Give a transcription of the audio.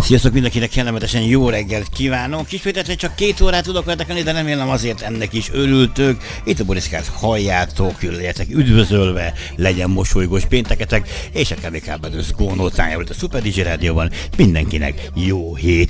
Sziasztok, mindenkinek kellemetesen jó reggelt kívánok. Ismételten csak 2 órát tudok veletek, de remélem azért ennek is örültök. Itt a Boriszkát halljátok, legyetek üdvözölve, legyen mosolygós pénteketek, és a kemékábedős gónótája volt a Super DJ Rádióban. Mindenkinek jó hét